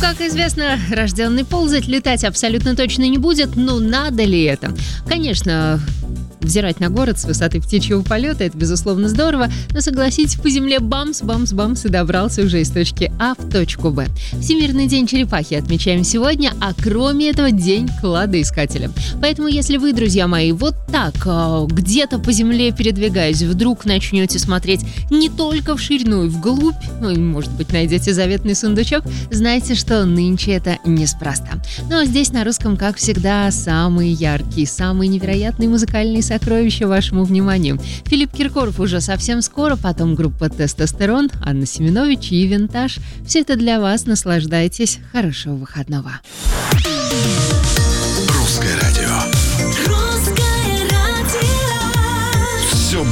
как известно, рожденный ползать, летать абсолютно точно не будет, но надо ли это? Конечно, взирать на город с высоты птичьего полета — это, безусловно, здорово, но, согласитесь, по земле бамс-бамс-бамс и добрался уже из точки А в точку Б. Всемирный день черепахи отмечаем сегодня, а кроме этого день кладоискателя. Поэтому, если вы, друзья мои, вот так где-то по земле передвигаясь, вдруг начнете смотреть не только вширь, но и вглубь, ну и, может быть, найдете заветный сундучок, знайте, что нынче это неспроста. Ну а здесь на русском, как всегда, самые яркие, самые невероятные музыкальные сокровища вашему вниманию. Филипп Киркоров уже совсем скоро, потом группа «Тестостерон», Анна Семенович и «Винтаж». Все это для вас. Наслаждайтесь. Хорошего выходного. Русское радио.